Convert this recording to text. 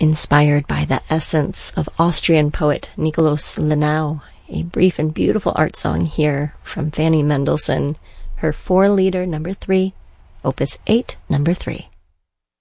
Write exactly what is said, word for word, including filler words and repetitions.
inspired by the essence of Austrian poet Nikolaus Lenau. A brief and beautiful art song here from Fanny Mendelssohn, her four-liter number three, Opus eight, number three.